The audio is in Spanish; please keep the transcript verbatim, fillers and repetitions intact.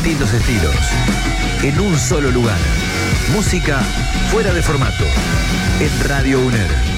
distintos estilos, en un solo lugar. Música fuera de formato, en Radio UNER.